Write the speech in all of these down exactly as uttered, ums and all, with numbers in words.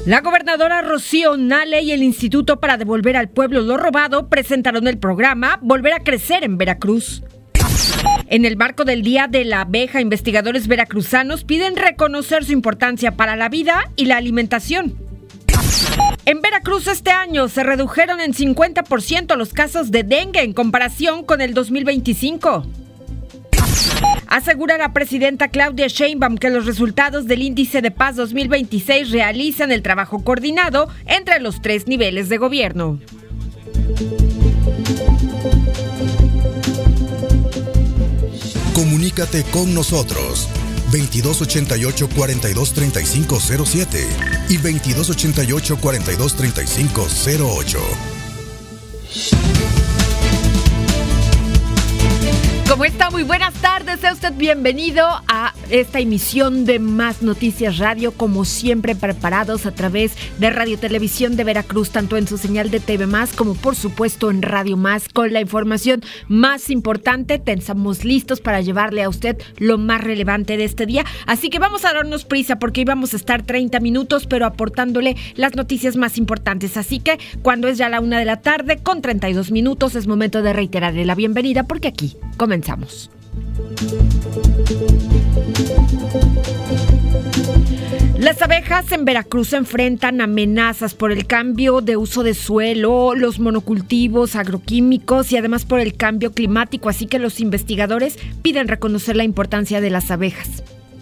La gobernadora Rocío Nale y el Instituto para Devolver al Pueblo lo Robado presentaron el programa Volver a Crecer en Veracruz. En el marco del Día de la Abeja, investigadores veracruzanos piden reconocer su importancia para la vida y la alimentación. En Veracruz este año se redujeron en cincuenta por ciento los casos de dengue en comparación con el dos mil veinticinco. Asegura la presidenta Claudia Sheinbaum que los resultados del Índice de Paz dos mil veintiséis realizan el trabajo coordinado entre los tres niveles de gobierno. Comunícate con nosotros veintidós ochenta y ocho, cuarenta y dos, treinta y cinco cero siete y veintidós ochenta y ocho, cuarenta y dos, treinta y cinco cero ocho. ¿Cómo está? Muy buenas tardes, sea usted bienvenido a esta emisión de Más Noticias Radio, como siempre preparados a través de Radio Televisión de Veracruz, tanto en su señal de T V Más como por supuesto en Radio Más, con la información más importante. Estamos listos para llevarle a usted lo más relevante de este día, así que vamos a darnos prisa porque hoy vamos a estar treinta minutos, pero aportándole las noticias más importantes, así que cuando es ya la una de la tarde con treinta y dos minutos es momento de reiterarle la bienvenida porque aquí comenzamos. Comenzamos. Las abejas en Veracruz enfrentan amenazas por el cambio de uso de suelo, los monocultivos agroquímicos y además por el cambio climático, así que los investigadores piden reconocer la importancia de las abejas.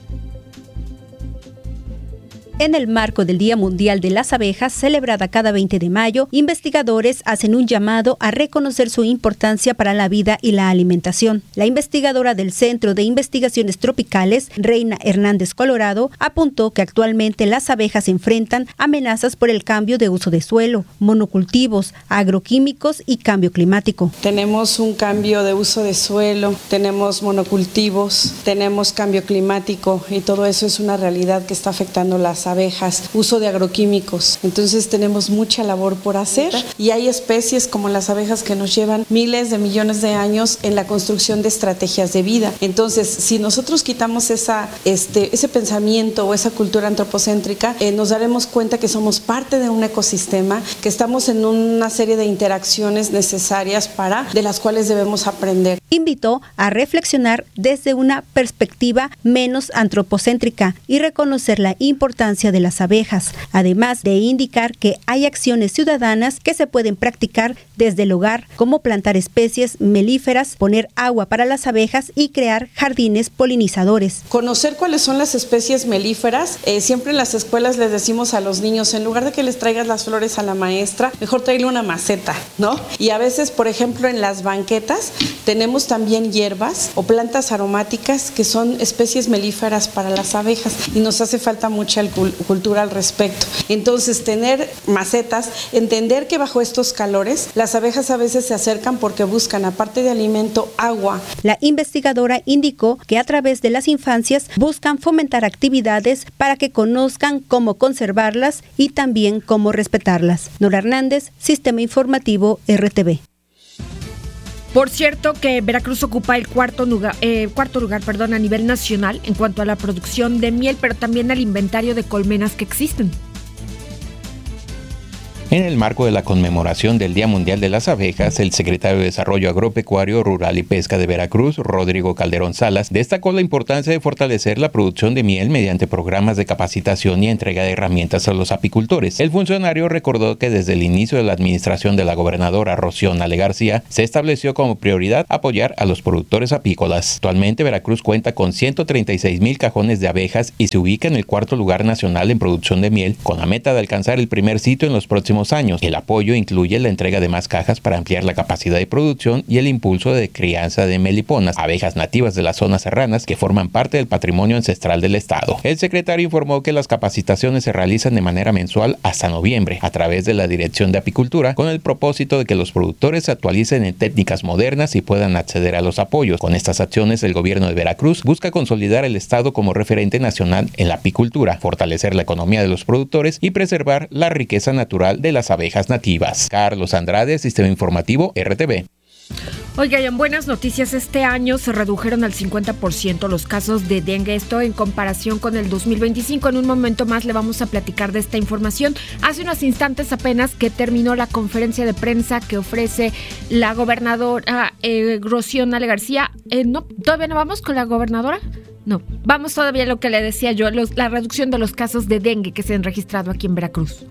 En el marco del Día Mundial de las Abejas, celebrada cada veinte de mayo, investigadores hacen un llamado a reconocer su importancia para la vida y la alimentación. La investigadora del Centro de Investigaciones Tropicales, Reina Hernández Colorado, apuntó que actualmente las abejas enfrentan amenazas por el cambio de uso de suelo, monocultivos, agroquímicos y cambio climático. Tenemos un cambio de uso de suelo, tenemos monocultivos, tenemos cambio climático y todo eso es una realidad que está afectando las abejas, uso de agroquímicos. Entonces tenemos mucha labor por hacer y hay especies como las abejas que nos llevan miles de millones de años en la construcción de estrategias de vida. Entonces, si nosotros quitamos esa, este, ese pensamiento o esa cultura antropocéntrica, eh, nos daremos cuenta que somos parte de un ecosistema, que estamos en una serie de interacciones necesarias para, de las cuales debemos aprender. Invitó a reflexionar desde una perspectiva menos antropocéntrica y reconocer la importancia de las abejas, además de indicar que hay acciones ciudadanas que se pueden practicar desde el hogar, como plantar especies melíferas, poner agua para las abejas y crear jardines polinizadores. Conocer cuáles son las especies melíferas. Eh, siempre en las escuelas les decimos a los niños, en lugar de que les traigas las flores a la maestra, mejor tráele una maceta, ¿no? Y a veces, por ejemplo, en las banquetas tenemos también hierbas o plantas aromáticas que son especies melíferas para las abejas y nos hace falta mucha cultura al respecto. Entonces, tener macetas, entender que bajo estos calores las abejas a veces se acercan porque buscan, aparte de alimento, agua. La investigadora indicó que a través de las infancias buscan fomentar actividades para que conozcan cómo conservarlas y también cómo respetarlas. Nora Hernández, Sistema Informativo R T V. Por cierto que Veracruz ocupa el cuarto lugar, eh, cuarto lugar perdón, a nivel nacional en cuanto a la producción de miel, pero también al inventario de colmenas que existen. En el marco de la conmemoración del Día Mundial de las Abejas, el secretario de Desarrollo Agropecuario, Rural y Pesca de Veracruz, Rodrigo Calderón Salas, destacó la importancia de fortalecer la producción de miel mediante programas de capacitación y entrega de herramientas a los apicultores. El funcionario recordó que desde el inicio de la administración de la gobernadora Rocío Nale García, se estableció como prioridad apoyar a los productores apícolas. Actualmente Veracruz cuenta con ciento treinta y seis mil cajones de abejas y se ubica en el cuarto lugar nacional en producción de miel, con la meta de alcanzar el primer sitio en los próximos años. El apoyo incluye la entrega de más cajas para ampliar la capacidad de producción y el impulso de crianza de meliponas, abejas nativas de las zonas serranas que forman parte del patrimonio ancestral del estado. El secretario informó que las capacitaciones se realizan de manera mensual hasta noviembre a través de la Dirección de Apicultura, con el propósito de que los productores se actualicen en técnicas modernas y puedan acceder a los apoyos. Con estas acciones, el gobierno de Veracruz busca consolidar el estado como referente nacional en la apicultura, fortalecer la economía de los productores y preservar la riqueza natural de las abejas nativas. Carlos Andrade, Sistema Informativo R T V. Oiga, y en buenas noticias, este año se redujeron al cincuenta por ciento los casos de dengue, esto en comparación con el dos mil veinticinco. En un momento más le vamos a platicar de esta información. Hace unos instantes apenas que terminó la conferencia de prensa que ofrece la gobernadora eh, Rocío Nale García. Eh, no, ¿Todavía no vamos con la gobernadora? No, vamos todavía a lo que le decía yo, los, la reducción de los casos de dengue que se han registrado aquí en Veracruz.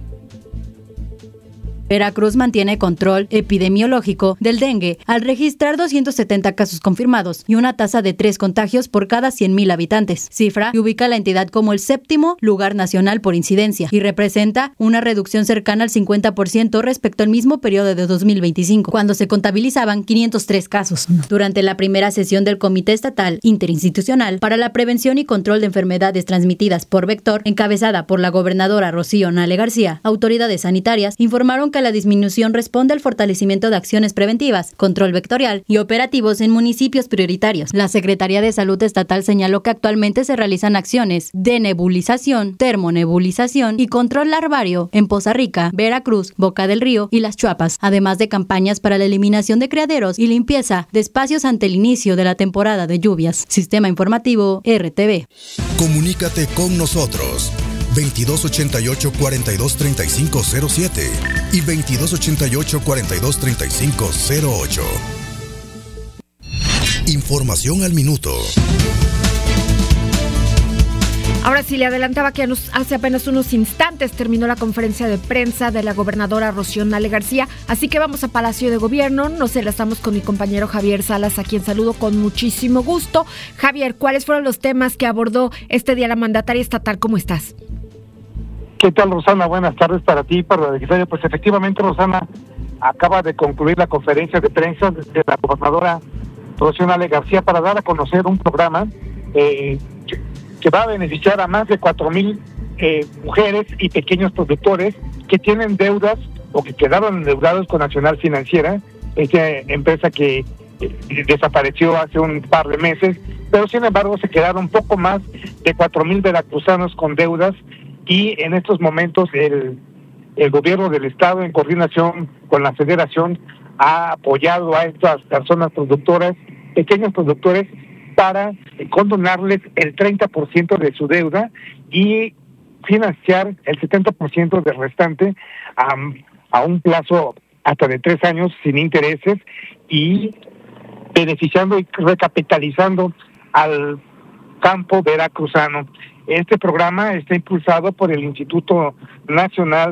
Veracruz mantiene control epidemiológico del dengue al registrar doscientos setenta casos confirmados y una tasa de tres contagios por cada cien mil habitantes, cifra que ubica a la entidad como el séptimo lugar nacional por incidencia y representa una reducción cercana al cincuenta por ciento respecto al mismo periodo de dos mil veinticinco, cuando se contabilizaban quinientos tres casos. Durante la primera sesión del Comité Estatal Interinstitucional para la Prevención y Control de Enfermedades Transmitidas por Vector, encabezada por la gobernadora Rocío Nale García, autoridades sanitarias informaron que la disminución responde al fortalecimiento de acciones preventivas, control vectorial y operativos en municipios prioritarios. La Secretaría de Salud Estatal señaló que actualmente se realizan acciones de nebulización, termonebulización y control larvario en Poza Rica, Veracruz, Boca del Río y Las Chuapas, además de campañas para la eliminación de criaderos y limpieza de espacios ante el inicio de la temporada de lluvias. Sistema Informativo R T V. Comunícate con nosotros. veintidós ochenta y ocho, cuarenta y dos, treinta y cinco cero siete y veintidós ochenta y ocho, cuarenta y dos, treinta y cinco cero ocho. Información al minuto. Ahora sí, le adelantaba que hace apenas unos instantes terminó la conferencia de prensa de la gobernadora Rocío Nale García, así que vamos a Palacio de Gobierno. Nos enlazamos con mi compañero Javier Salas, a quien saludo con muchísimo gusto. Javier, ¿cuáles fueron los temas que abordó este día la mandataria estatal? ¿Cómo estás? ¿Qué tal, Rosana? Buenas tardes para ti, para la legislatura. Pues efectivamente, Rosana, acaba de concluir la conferencia de prensa de la gobernadora Rocío Nale García para dar a conocer un programa eh, que, que va a beneficiar a más de cuatro mil eh, mujeres y pequeños productores que tienen deudas o que quedaron endeudados con Nacional Financiera, esta empresa que eh, desapareció hace un par de meses, pero sin embargo se quedaron un poco más de cuatro mil veracruzanos con deudas. Y en estos momentos el, el gobierno del estado, en coordinación con la federación, ha apoyado a estas personas productoras, pequeños productores, para condonarles el treinta por ciento de su deuda y financiar el setenta por ciento del restante a, a un plazo hasta de tres años sin intereses y beneficiando y recapitalizando al campo veracruzano. Este programa está impulsado por el Instituto Nacional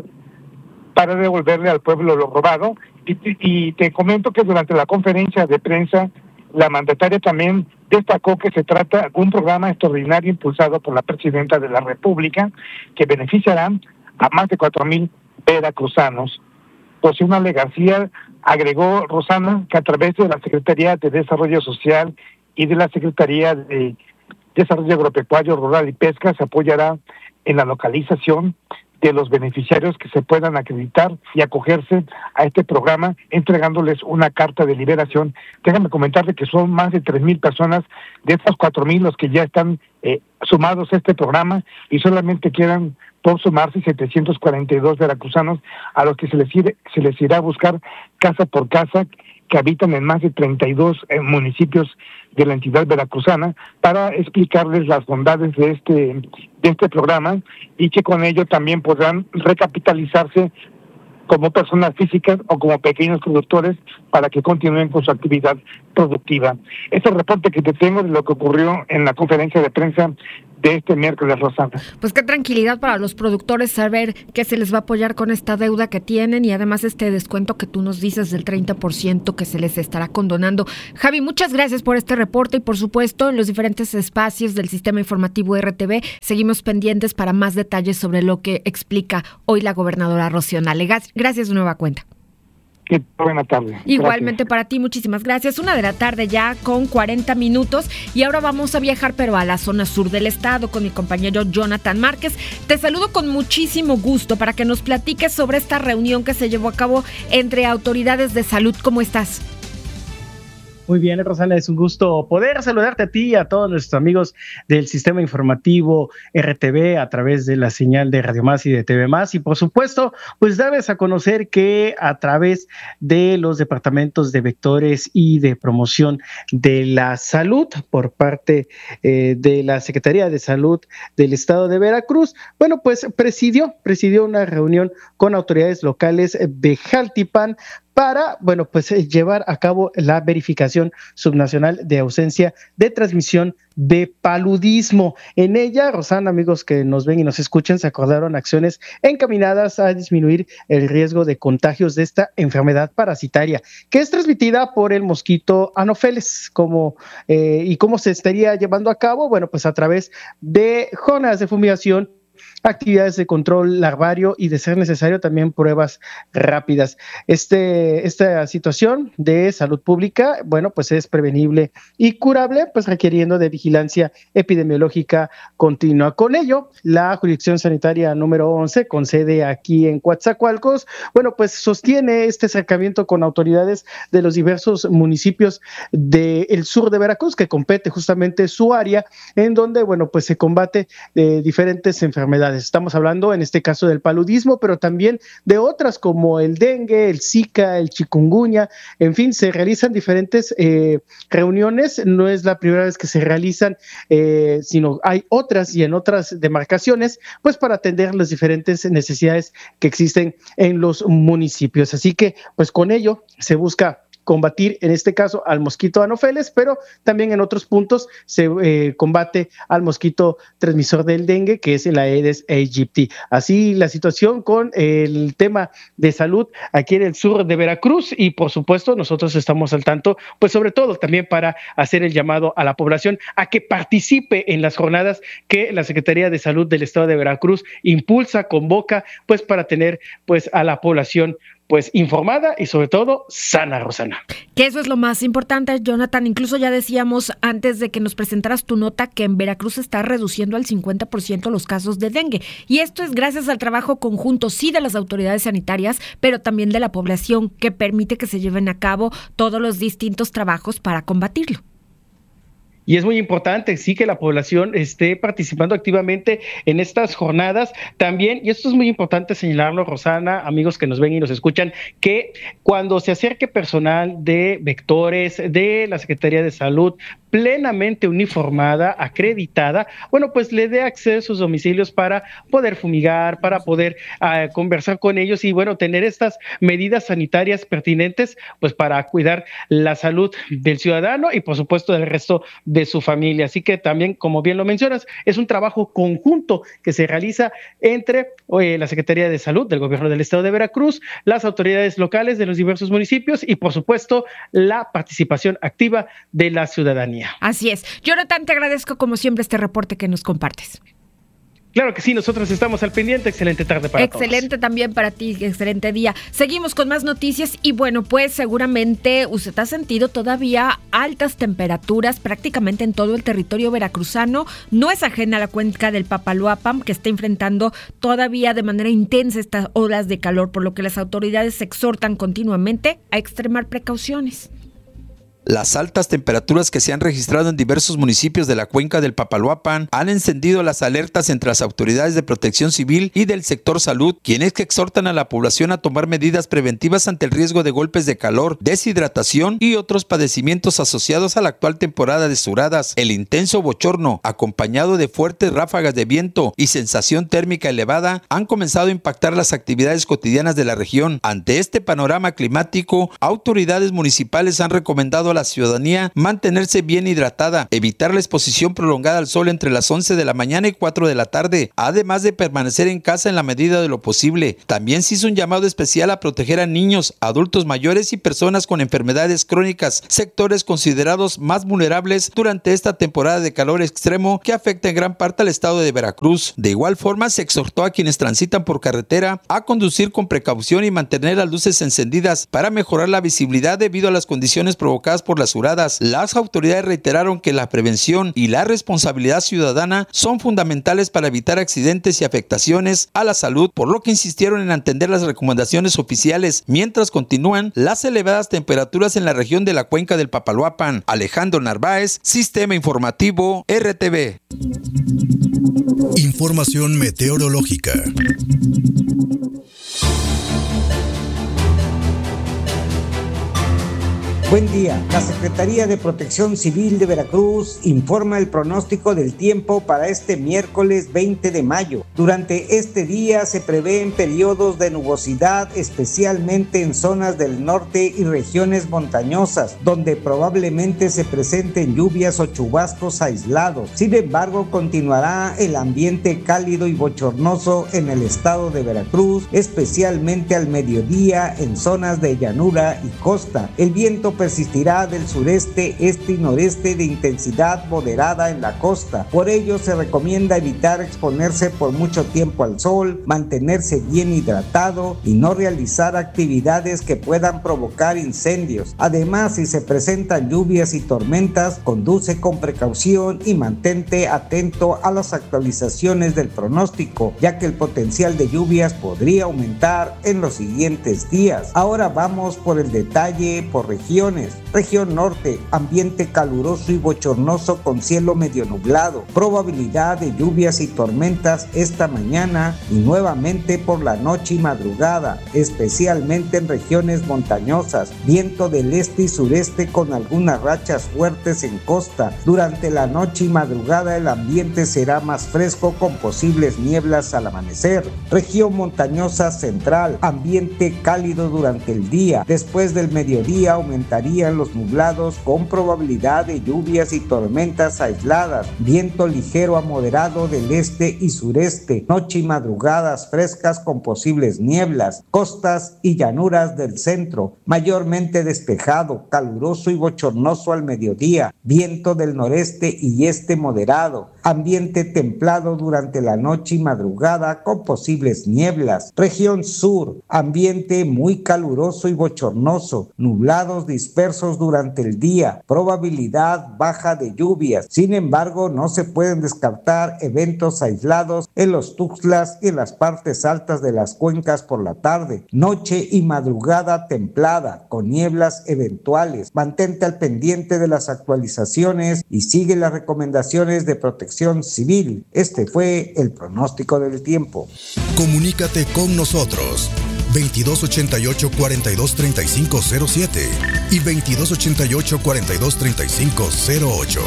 para devolverle al pueblo lo robado. Y, y te comento que durante la conferencia de prensa, la mandataria también destacó que se trata de un programa extraordinario impulsado por la presidenta de la República que beneficiará a más de cuatro mil veracruzanos. Rocío Nale García agregó, Rosana, que a través de la Secretaría de Desarrollo Social y de la Secretaría de Desarrollo Agropecuario, Rural y Pesca se apoyará en la localización de los beneficiarios que se puedan acreditar y acogerse a este programa, entregándoles una carta de liberación. Déjame comentarle que son más de tres mil personas, de esas cuatro mil los que ya están eh, sumados a este programa y solamente quedan por sumarse setecientos cuarenta y dos veracruzanos a los que se les, irá, se les irá a buscar casa por casa, que habitan en más de treinta y dos eh, municipios de la entidad veracruzana, para explicarles las bondades de este de este programa y que con ello también podrán recapitalizarse como personas físicas o como pequeños productores para que continúen con su actividad productiva. Este reporte que te tengo de lo que ocurrió en la conferencia de prensa de este miércoles, Rosana. Pues qué tranquilidad para los productores saber que se les va a apoyar con esta deuda que tienen y además este descuento que tú nos dices del treinta por ciento que se les estará condonando. Javi, muchas gracias por este reporte y por supuesto en los diferentes espacios del Sistema Informativo R T V seguimos pendientes para más detalles sobre lo que explica hoy la gobernadora Rocío Nale. Gracias de nueva cuenta. Qué buena tarde. Igualmente Gracias. para ti, muchísimas gracias. Una de la tarde ya con cuarenta minutos y ahora vamos a viajar pero a la zona sur del estado con mi compañero Jonathan Márquez. Te saludo con muchísimo gusto para que nos platiques sobre esta reunión que se llevó a cabo entre autoridades de salud. ¿Cómo estás? Muy bien, Rosana, es un gusto poder saludarte a ti y a todos nuestros amigos del Sistema Informativo R T V a través de la señal de Radio Más y de T V Más. Y por supuesto, pues darles a conocer que a través de los departamentos de vectores y de promoción de la salud por parte eh, de la Secretaría de Salud del Estado de Veracruz, bueno, pues presidió, presidió una reunión con autoridades locales de Jaltipan para, bueno, pues llevar a cabo la verificación subnacional de ausencia de transmisión de paludismo. En ella, Rosana, amigos que nos ven y nos escuchan, se acordaron acciones encaminadas a disminuir el riesgo de contagios de esta enfermedad parasitaria, que es transmitida por el mosquito Anopheles. Como, eh, ¿Y cómo se estaría llevando a cabo? Bueno, pues a través de jornadas de fumigación, actividades de control larvario y, de ser necesario, también pruebas rápidas. Este, esta situación de salud pública, bueno, pues es prevenible y curable, pues requiriendo de vigilancia epidemiológica continua. Con ello, la jurisdicción sanitaria número once, con sede aquí en Coatzacoalcos, bueno, pues sostiene este acercamiento con autoridades de los diversos municipios del sur de Veracruz, que compete justamente su área, en donde, bueno, pues se combate eh, diferentes enfermedades. Estamos hablando en este caso del paludismo, pero también de otras como el dengue, el zika, el chikungunya. En fin, se realizan diferentes eh, reuniones. No es la primera vez que se realizan, eh, sino hay otras y en otras demarcaciones, pues para atender las diferentes necesidades que existen en los municipios. Así que, pues con ello se busca combatir, en este caso, al mosquito Anopheles, pero también en otros puntos se eh, combate al mosquito transmisor del dengue, que es el Aedes aegypti. Así la situación con el tema de salud aquí en el sur de Veracruz, y por supuesto nosotros estamos al tanto, pues sobre todo también para hacer el llamado a la población a que participe en las jornadas que la Secretaría de Salud del Estado de Veracruz impulsa, convoca, pues para tener pues a la población pues informada y sobre todo sana, Rosana. Que eso es lo más importante, Jonathan. Incluso ya decíamos antes de que nos presentaras tu nota que en Veracruz se está reduciendo al cincuenta por ciento los casos de dengue. Y esto es gracias al trabajo conjunto, sí, de las autoridades sanitarias, pero también de la población, que permite que se lleven a cabo todos los distintos trabajos para combatirlo. Y es muy importante, sí, que la población esté participando activamente en estas jornadas también, y esto es muy importante señalarlo, Rosana, amigos que nos ven y nos escuchan, que cuando se acerque personal de vectores, de la Secretaría de Salud, plenamente uniformada, acreditada, bueno, pues le dé acceso a sus domicilios para poder fumigar, para poder uh, conversar con ellos y, bueno, tener estas medidas sanitarias pertinentes, pues para cuidar la salud del ciudadano y, por supuesto, del resto de su familia. Así que también, como bien lo mencionas, es un trabajo conjunto que se realiza entre eh, la Secretaría de Salud del Gobierno del Estado de Veracruz, las autoridades locales de los diversos municipios y, por supuesto, la participación activa de la ciudadanía. Así es. Jonathan, te agradezco como siempre este reporte que nos compartes. Claro que sí, nosotros estamos al pendiente. Excelente tarde para todos. Excelente también para ti, excelente día. Seguimos con más noticias y bueno, pues seguramente usted ha sentido todavía altas temperaturas prácticamente en todo el territorio veracruzano. No es ajena a la cuenca del Papaloapan, que está enfrentando todavía de manera intensa estas olas de calor, por lo que las autoridades exhortan continuamente a extremar precauciones. Las altas temperaturas que se han registrado en diversos municipios de la cuenca del Papaloapan han encendido las alertas entre las autoridades de protección civil y del sector salud, quienes que exhortan a la población a tomar medidas preventivas ante el riesgo de golpes de calor, deshidratación y otros padecimientos asociados a la actual temporada de suradas. El intenso bochorno, acompañado de fuertes ráfagas de viento y sensación térmica elevada, han comenzado a impactar las actividades cotidianas de la región. Ante este panorama climático, autoridades municipales han recomendado a la ciudadanía mantenerse bien hidratada, evitar la exposición prolongada al sol entre las once de la mañana y cuatro de la tarde, además de permanecer en casa en la medida de lo posible. También se hizo un llamado especial a proteger a niños, adultos mayores y personas con enfermedades crónicas, sectores considerados más vulnerables durante esta temporada de calor extremo que afecta en gran parte al estado de Veracruz. De igual forma, se exhortó a quienes transitan por carretera a conducir con precaución y mantener las luces encendidas para mejorar la visibilidad debido a las condiciones provocadas por las huradas. Las autoridades reiteraron que la prevención y la responsabilidad ciudadana son fundamentales para evitar accidentes y afectaciones a la salud, por lo que insistieron en atender las recomendaciones oficiales mientras continúan las elevadas temperaturas en la región de la cuenca del Papaloapan. Alejandro Narváez, Sistema Informativo R T V. Información meteorológica. Buen día. La Secretaría de Protección Civil de Veracruz informa el pronóstico del tiempo para este miércoles veinte de mayo. Durante este día se prevén periodos de nubosidad, especialmente en zonas del norte y regiones montañosas, donde probablemente se presenten lluvias o chubascos aislados. Sin embargo, continuará el ambiente cálido y bochornoso en el estado de Veracruz, especialmente al mediodía en zonas de llanura y costa. El viento persistirá del sureste, este y noreste de intensidad moderada en la costa. Por ello se recomienda evitar exponerse por mucho tiempo al sol, mantenerse bien hidratado y no realizar actividades que puedan provocar incendios. Además, si se presentan lluvias y tormentas, conduce con precaución y mantente atento a las actualizaciones del pronóstico, ya que el potencial de lluvias podría aumentar en los siguientes días. Ahora vamos por el detalle por región. Región norte, ambiente caluroso y bochornoso con cielo medio nublado, probabilidad de lluvias y tormentas esta mañana y nuevamente por la noche y madrugada, especialmente en regiones montañosas, viento del este y sureste con algunas rachas fuertes en costa. Durante la noche y madrugada el ambiente será más fresco con posibles nieblas al amanecer. Región montañosa central, ambiente cálido durante el día, después del mediodía aumentará los nublados con probabilidad de lluvias y tormentas aisladas, viento ligero a moderado del este y sureste, noche y madrugadas frescas con posibles nieblas, costas y llanuras del centro, mayormente despejado, caluroso y bochornoso al mediodía, viento del noreste y este moderado, ambiente templado durante la noche y madrugada con posibles nieblas. Región sur, ambiente muy caluroso y bochornoso, nublados dispersos durante el día, probabilidad baja de lluvias. Sin embargo, no se pueden descartar eventos aislados en los Tuxtlas y en las partes altas de las cuencas por la tarde. Noche y madrugada templada, con nieblas eventuales. Mantente al pendiente de las actualizaciones y sigue las recomendaciones de protección civil. Este fue el pronóstico del tiempo. Comunícate con nosotros veintidós ochenta y ocho, cuarenta y dos, treinta y cinco cero siete y veintidós ochenta y ocho, cuarenta y dos, treinta y cinco cero ocho.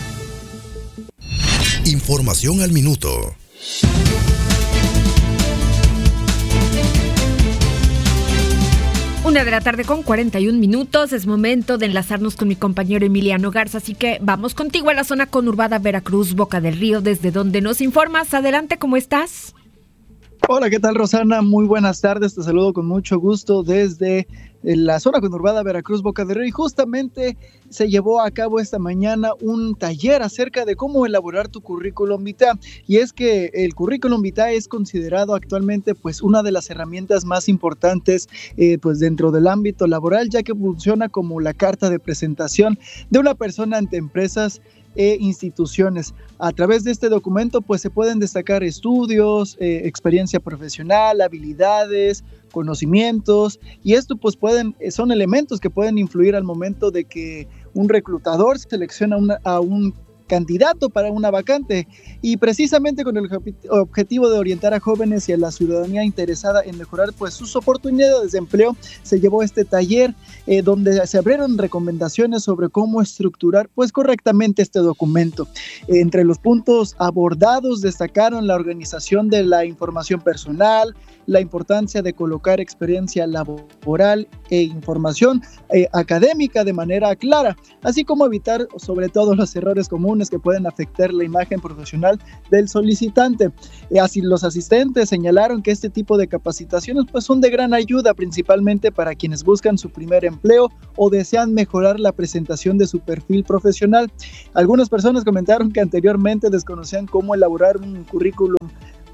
Información al minuto. Una de la tarde con cuarenta y un minutos, es momento de enlazarnos con mi compañero Emiliano Garza, así que vamos contigo a la zona conurbada Veracruz, Boca del Río, desde donde nos informas. Adelante, ¿cómo estás? Hola, ¿qué tal, Rosana? Muy buenas tardes, te saludo con mucho gusto desde la zona conurbada Veracruz, Boca del Río, y justamente se llevó a cabo esta mañana un taller acerca de cómo elaborar tu currículum vitae, y es que el currículum vitae es considerado actualmente pues una de las herramientas más importantes eh, pues dentro del ámbito laboral, ya que funciona como la carta de presentación de una persona ante empresas e instituciones. A través de este documento pues se pueden destacar estudios, eh, experiencia profesional, habilidades, conocimientos, y esto pues pueden, son elementos que pueden influir al momento de que un reclutador selecciona una, a un candidato para una vacante, y precisamente con el objetivo de orientar a jóvenes y a la ciudadanía interesada en mejorar pues sus oportunidades de empleo, se llevó este taller eh, donde se abrieron recomendaciones sobre cómo estructurar pues correctamente este documento. Eh, entre los puntos abordados destacaron la organización de la información personal, la importancia de colocar experiencia laboral e información eh, académica de manera clara, así como evitar sobre todo los errores comunes que pueden afectar la imagen profesional del solicitante. Eh, así los asistentes señalaron que este tipo de capacitaciones pues son de gran ayuda, principalmente para quienes buscan su primer empleo o desean mejorar la presentación de su perfil profesional. Algunas personas comentaron que anteriormente desconocían cómo elaborar un currículum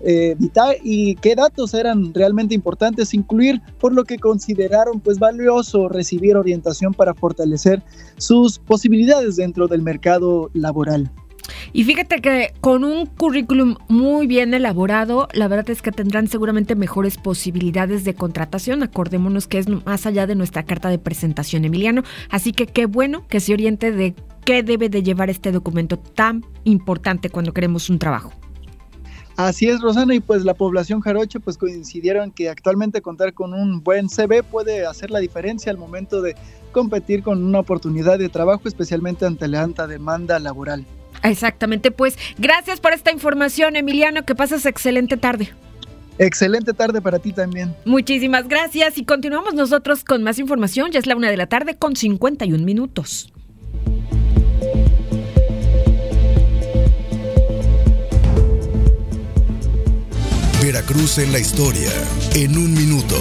eh, vital y qué datos eran realmente importantes incluir, por lo que consideraron pues valioso recibir orientación para fortalecer sus posibilidades dentro del mercado laboral. Y fíjate que con un currículum muy bien elaborado, la verdad es que tendrán seguramente mejores posibilidades de contratación. Acordémonos que es más allá de nuestra carta de presentación, Emiliano. Así que qué bueno que se oriente de qué debe de llevar este documento tan importante cuando queremos un trabajo. Así es, Rosana, y pues la población jarocha pues coincidieron que actualmente contar con un buen C V puede hacer la diferencia al momento de competir con una oportunidad de trabajo, especialmente ante la alta demanda laboral. Exactamente, pues gracias por esta información, Emiliano, que pases excelente tarde. Excelente tarde para ti también. Muchísimas gracias y continuamos nosotros con más información. Ya es la una de la tarde con cincuenta y un minutos. Veracruz en la historia, en un minuto.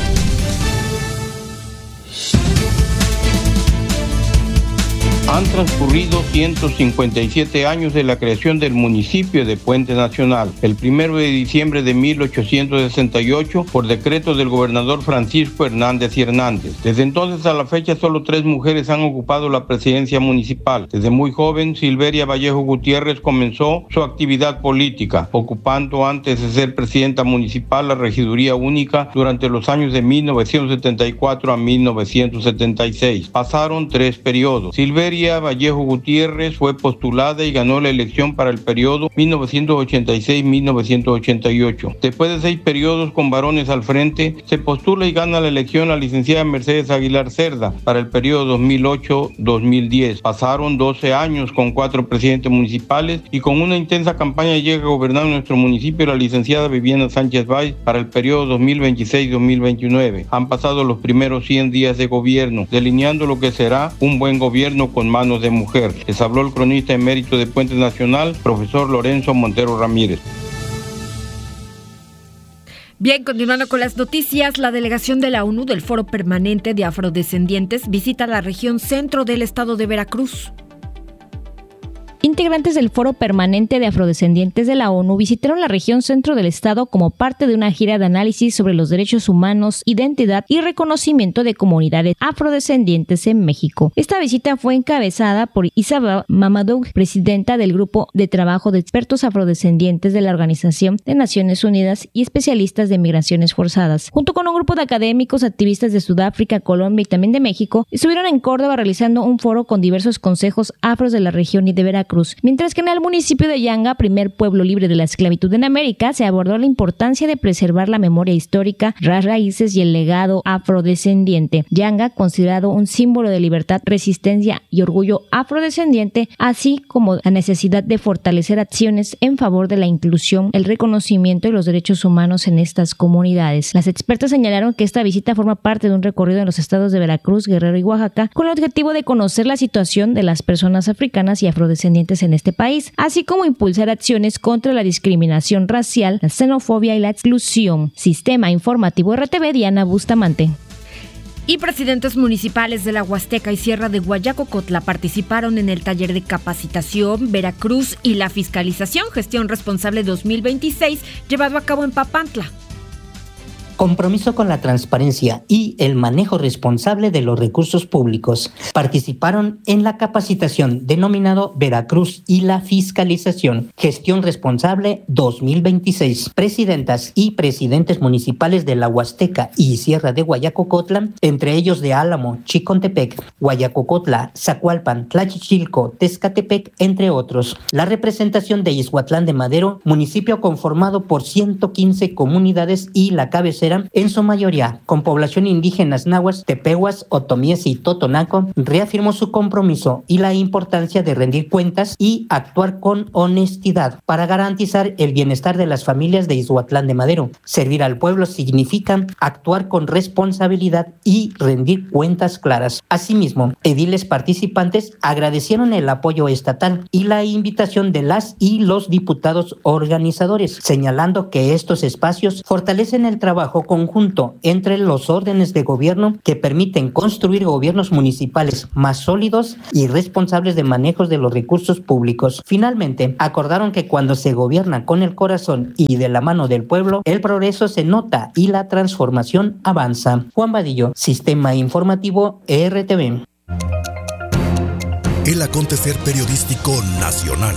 Han transcurrido ciento cincuenta y siete años de la creación del municipio de Puente Nacional, el primero de diciembre de mil ochocientos sesenta y ocho, por decreto del gobernador Francisco Hernández y Hernández. Desde entonces a la fecha, solo tres mujeres han ocupado la presidencia municipal. Desde muy joven, Silveria Vallejo Gutiérrez comenzó su actividad política, ocupando antes de ser presidenta municipal la regiduría única durante los años de mil novecientos setenta y cuatro a mil novecientos setenta y seis. Pasaron tres periodos. Silveria Vallejo Gutiérrez fue postulada y ganó la elección para el periodo mil novecientos ochenta y seis a mil novecientos ochenta y ocho. Después de seis periodos con varones al frente, se postula y gana la elección la licenciada Mercedes Aguilar Cerda para el periodo dos mil ocho a dos mil diez. Pasaron doce años con cuatro presidentes municipales y con una intensa campaña llega a gobernar nuestro municipio la licenciada Viviana Sánchez Valls para el periodo dos mil veintiséis a dos mil veintinueve. Han pasado los primeros cien días de gobierno, delineando lo que será un buen gobierno con manos de mujer. Les habló el cronista emérito de Puente Nacional, profesor Lorenzo Montero Ramírez. Bien, continuando con las noticias, la delegación de la ONU del Foro Permanente de Afrodescendientes visita la región centro del estado de Veracruz. Integrantes del Foro Permanente de Afrodescendientes de la ONU visitaron la región centro del estado como parte de una gira de análisis sobre los derechos humanos, identidad y reconocimiento de comunidades afrodescendientes en México. Esta visita fue encabezada por Isabel Mamadou, presidenta del Grupo de Trabajo de Expertos Afrodescendientes de la Organización de Naciones Unidas y especialistas de migraciones forzadas. Junto con un grupo de académicos, activistas de Sudáfrica, Colombia y también de México, estuvieron en Córdoba realizando un foro con diversos consejos afros de la región y de Veracruz. Mientras que en el municipio de Yanga, primer pueblo libre de la esclavitud en América, se abordó la importancia de preservar la memoria histórica, las raíces y el legado afrodescendiente. Yanga, considerado un símbolo de libertad, resistencia y orgullo afrodescendiente, así como la necesidad de fortalecer acciones en favor de la inclusión, el reconocimiento y los derechos humanos en estas comunidades. Las expertas señalaron que esta visita forma parte de un recorrido en los estados de Veracruz, Guerrero y Oaxaca, con el objetivo de conocer la situación de las personas africanas y afrodescendientes en este país, así como impulsar acciones contra la discriminación racial, la xenofobia y la exclusión. Sistema Informativo R T V, Diana Bustamante. Y presidentes municipales de la Huasteca y Sierra de Guayacocotla participaron en el taller de capacitación Veracruz y la fiscalización Gestión Responsable dos mil veintiséis llevado a cabo en Papantla. Compromiso con la transparencia y el manejo responsable de los recursos públicos. Participaron en la capacitación denominado Veracruz y la fiscalización Gestión Responsable dos mil veintiséis. Presidentas y presidentes municipales de la Huasteca y Sierra de Guayacocotla, entre ellos de Álamo, Chicontepec, Guayacocotla, Zacualpan, Tlachichilco, Tezcatepec, entre otros. La representación de Ixhuatlán de Madero, municipio conformado por ciento quince comunidades y la cabecera en su mayoría con población indígenas nahuas, tepehuas, otomíes y totonaco, reafirmó su compromiso y la importancia de rendir cuentas y actuar con honestidad para garantizar el bienestar de las familias de Ixhuatlán de Madero. Servir al pueblo significa actuar con responsabilidad y rendir cuentas claras. Asimismo, ediles participantes agradecieron el apoyo estatal y la invitación de las y los diputados organizadores, señalando que estos espacios fortalecen el trabajo trabajo conjunto entre los órdenes de gobierno que permiten construir gobiernos municipales más sólidos y responsables de manejos de los recursos públicos. Finalmente, acordaron que cuando se gobierna con el corazón y de la mano del pueblo, el progreso se nota y la transformación avanza. Juan Vadillo, Sistema Informativo R T V. El acontecer periodístico nacional.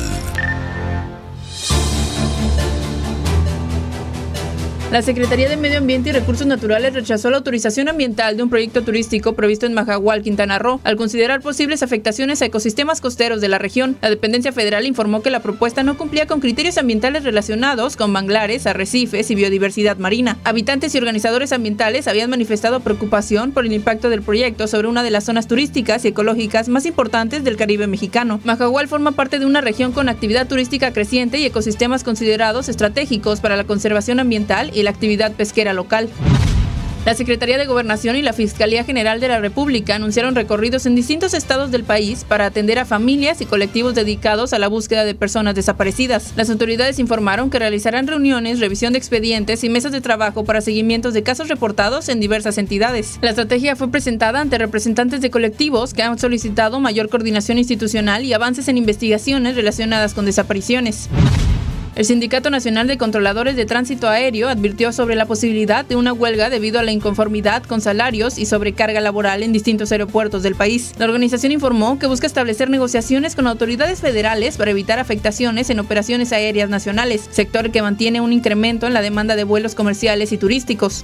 La Secretaría de Medio Ambiente y Recursos Naturales rechazó la autorización ambiental de un proyecto turístico previsto en Majahual, Quintana Roo, al considerar posibles afectaciones a ecosistemas costeros de la región. La dependencia federal informó que la propuesta no cumplía con criterios ambientales relacionados con manglares, arrecifes y biodiversidad marina. Habitantes y organizadores ambientales habían manifestado preocupación por el impacto del proyecto sobre una de las zonas turísticas y ecológicas más importantes del Caribe mexicano. Majahual forma parte de una región con actividad turística creciente y ecosistemas considerados estratégicos para la conservación ambiental y la actividad pesquera local. La Secretaría de Gobernación y la Fiscalía General de la República anunciaron recorridos en distintos estados del país para atender a familias y colectivos dedicados a la búsqueda de personas desaparecidas. Las autoridades informaron que realizarán reuniones, revisión de expedientes y mesas de trabajo para seguimientos de casos reportados en diversas entidades. La estrategia fue presentada ante representantes de colectivos que han solicitado mayor coordinación institucional y avances en investigaciones relacionadas con desapariciones. El Sindicato Nacional de Controladores de Tránsito Aéreo advirtió sobre la posibilidad de una huelga debido a la inconformidad con salarios y sobrecarga laboral en distintos aeropuertos del país. La organización informó que busca establecer negociaciones con autoridades federales para evitar afectaciones en operaciones aéreas nacionales, sector que mantiene un incremento en la demanda de vuelos comerciales y turísticos.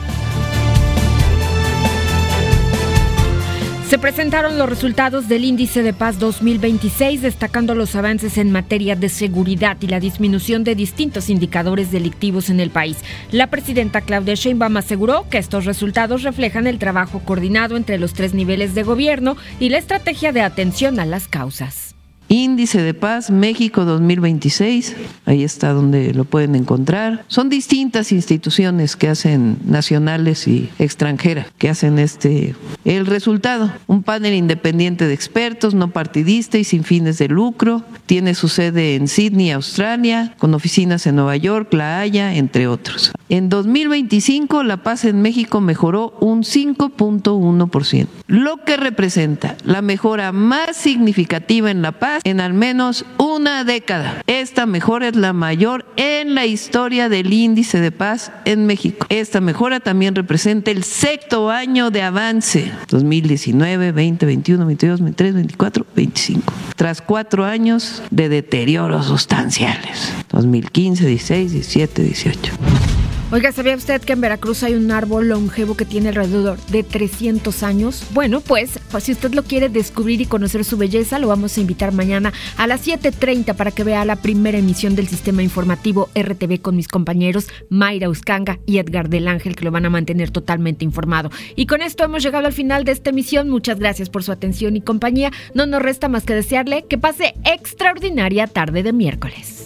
Se presentaron los resultados del Índice de Paz dos mil veintiséis, destacando los avances en materia de seguridad y la disminución de distintos indicadores delictivos en el país. La presidenta Claudia Sheinbaum aseguró que estos resultados reflejan el trabajo coordinado entre los tres niveles de gobierno y la estrategia de atención a las causas. Índice de Paz México dos mil veintiséis, ahí está donde lo pueden encontrar. Son distintas instituciones que hacen, nacionales y extranjeras, que hacen este el resultado. Un panel independiente de expertos, no partidista y sin fines de lucro. Tiene su sede en Sydney, Australia, con oficinas en Nueva York, La Haya, entre otros. En dos mil veinticinco, la paz en México mejoró un cinco punto uno por ciento, lo que representa la mejora más significativa en la paz en al menos una década. Esta mejora es la mayor en la historia del Índice de Paz en México. Esta mejora también representa el sexto año de avance, dos mil diecinueve, veinte, veintiuno, veintidós, veintitrés, veinticuatro, veinticinco, tras cuatro años de deterioros sustanciales, dos mil quince, dieciséis, diecisiete, dieciocho. Oiga, ¿sabía usted que en Veracruz hay un árbol longevo que tiene alrededor de trescientos años? Bueno, pues, pues si usted lo quiere descubrir y conocer su belleza, lo vamos a invitar mañana a las siete treinta para que vea la primera emisión del Sistema Informativo R T V con mis compañeros Mayra Uscanga y Edgar del Ángel, que lo van a mantener totalmente informado. Y con esto hemos llegado al final de esta emisión. Muchas gracias por su atención y compañía. No nos resta más que desearle que pase extraordinaria tarde de miércoles.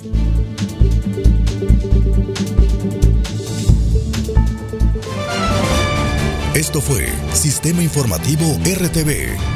Esto fue Sistema Informativo R T V.